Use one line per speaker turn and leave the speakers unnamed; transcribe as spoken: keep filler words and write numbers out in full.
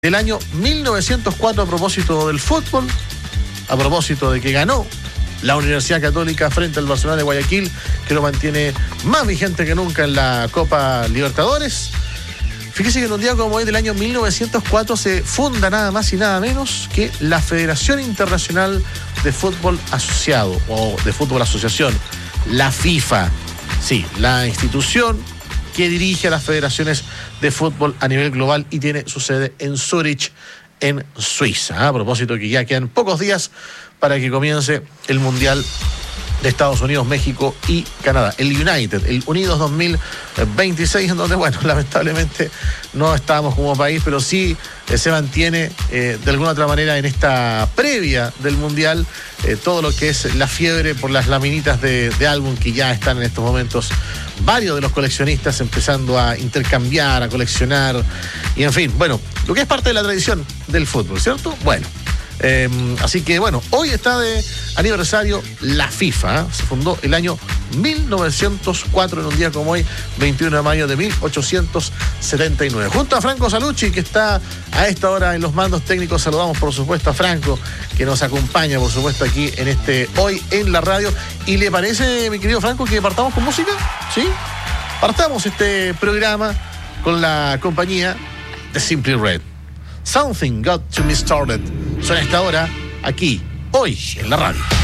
del año mil novecientos cuatro a propósito del fútbol, a propósito de que ganó la Universidad Católica frente al Barcelona de Guayaquil, que lo mantiene más vigente que nunca en la Copa Libertadores. Fíjese que en un día como hoy del año mil novecientos cuatro se funda nada más y nada menos que la Federación Internacional de Fútbol Asociado, o de Fútbol Asociación, la FIFA. Sí, la institución que dirige a las federaciones de fútbol a nivel global y tiene su sede en Zúrich, en Suiza. A propósito que ya quedan pocos días para que comience el Mundial de Estados Unidos, México y Canadá, el United, el Unidos dos mil veintiséis, en donde, bueno, lamentablemente no estamos como país, pero sí eh, se mantiene eh, de alguna otra manera en esta previa del Mundial eh, todo lo que es la fiebre por las laminitas de, de álbum que ya están en estos momentos varios de los coleccionistas empezando a intercambiar, a coleccionar, y en fin, bueno, lo que es parte de la tradición del fútbol, ¿cierto? Bueno. Eh, así que bueno, hoy está de aniversario la FIFA, ¿eh? Se fundó el año mil novecientos cuatro, en un día como hoy, veintiuno de mayo de mil ochocientos setenta y nueve. Junto a Franco Salucci, que está a esta hora en los mandos técnicos, saludamos por supuesto a Franco, que nos acompaña por supuesto aquí en este Hoy en la Radio. ¿Y le parece, mi querido Franco, que partamos con música? ¿Sí? Partamos este programa con la compañía de Simply Red. Something Got to Me Started. Suena esta hora aquí, hoy en la radio.